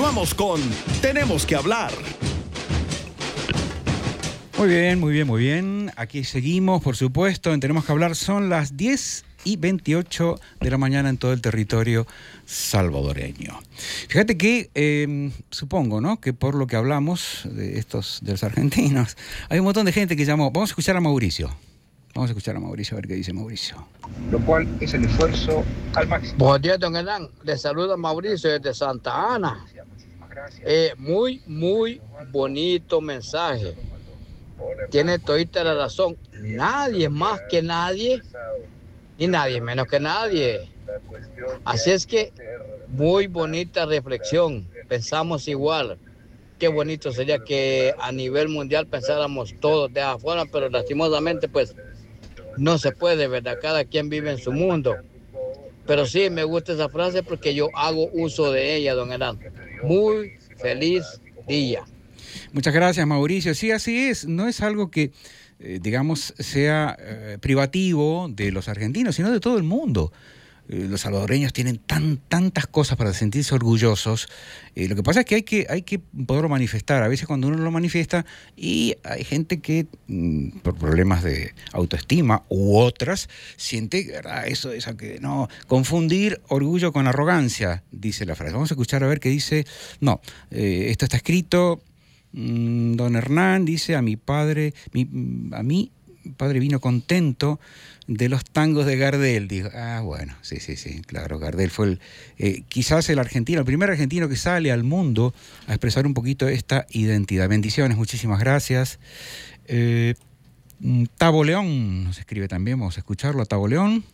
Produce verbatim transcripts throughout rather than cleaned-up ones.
Continuamos con Tenemos que hablar. Muy bien, muy bien, muy bien. Aquí seguimos, por supuesto, en Tenemos que hablar. Son las diez y veintiocho de la mañana en todo el territorio salvadoreño. Fíjate que, eh, supongo, ¿no?, que por lo que hablamos de estos, de los argentinos, hay un montón de gente que llamó. Vamos a escuchar a Mauricio. Vamos a escuchar a Mauricio, a ver qué dice Mauricio. Lo cual es el esfuerzo al máximo. Buenos días, don Hernán. Le saluda Mauricio desde Santa Ana. Eh, muy, muy bonito mensaje. Tiene todita la razón. Nadie más que nadie, y nadie menos que nadie. Así es que, muy bonita reflexión. Pensamos igual. Qué bonito sería que a nivel mundial pensáramos todos de afuera, pero lastimosamente, pues, no se puede, ¿verdad? Cada quien vive en su mundo. Pero sí, me gusta esa frase porque yo hago uso de ella, don Hernán. Muy feliz día. Muchas gracias, Mauricio. Sí, así es. No es algo que, eh, digamos, sea eh, privativo de los argentinos, sino de todo el mundo. Eh, los salvadoreños tienen tan, tantas cosas para sentirse orgullosos. Eh, lo que pasa es que hay que, hay que poderlo manifestar. A veces cuando uno lo manifiesta, y hay gente que, mm, por problemas de autoestima u otras, siente, ¿verdad?, eso, eso que no, confundir orgullo con arrogancia, dice la frase. Vamos a escuchar a ver qué dice. No, eh, esto está escrito. Mm, don Hernán dice: a mi padre, mi, a mí, padre vino contento de los tangos de Gardel. Dijo, ah, bueno, sí, sí, sí, claro, Gardel fue el, eh, quizás el argentino, el primer argentino que sale al mundo a expresar un poquito esta identidad. Bendiciones, muchísimas gracias. Eh, Tavo León nos escribe también, vamos a escucharlo a Tavo León.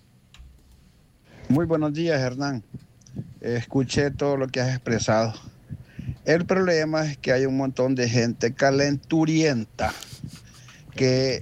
Muy buenos días, Hernán. Escuché todo lo que has expresado. El problema es que hay un montón de gente calenturienta que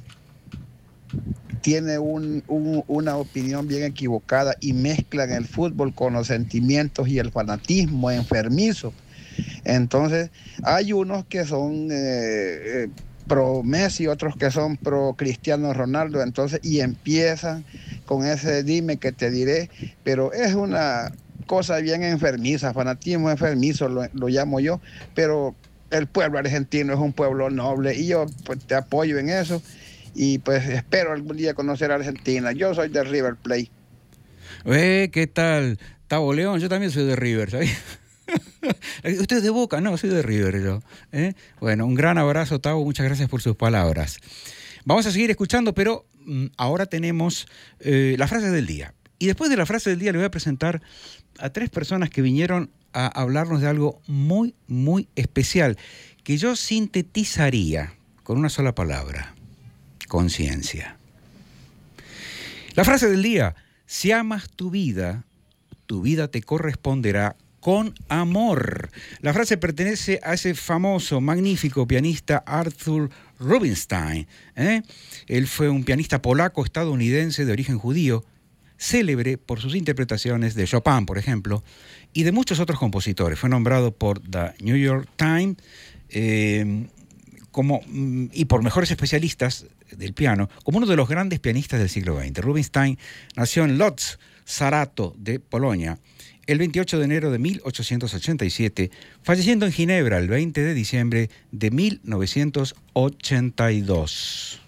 tiene un, un, una opinión bien equivocada y mezclan el fútbol con los sentimientos y el fanatismo enfermizo. Entonces, hay unos que son eh, eh, pro Messi, otros que son pro Cristiano Ronaldo, entonces, y empiezan con ese dime que te diré, pero es una cosa bien enfermiza, fanatismo enfermizo, lo, lo llamo yo, pero el pueblo argentino es un pueblo noble y yo pues te apoyo en eso. Y pues espero algún día conocer a Argentina. Yo soy de River Plate. Eh, ¿qué tal? Tavo León, yo también soy de River, ¿sabes? ¿Usted es de Boca? No, soy de River yo. ¿Eh? Bueno, un gran abrazo, Tavo, muchas gracias por sus palabras. Vamos a seguir escuchando, pero mm, ahora tenemos eh, las frases del día. Y después de la frase del día le voy a presentar a tres personas que vinieron a hablarnos de algo muy, muy especial, que yo sintetizaría con una sola palabra: conciencia. La frase del día: si amas tu vida, tu vida te corresponderá con amor. La frase pertenece a ese famoso, magnífico pianista Arthur Rubinstein. ¿eh? Él fue un pianista polaco-estadounidense de origen judío, célebre por sus interpretaciones de Chopin, por ejemplo, y de muchos otros compositores. Fue nombrado por The New York Times eh, como, y por mejores especialistas del piano, como uno de los grandes pianistas del siglo veinte. Rubinstein nació en Lodz, Sarato de Polonia, el veintiocho de enero de mil ochocientos ochenta y siete, falleciendo en Ginebra el veinte de diciembre de mil novecientos ochenta y dos.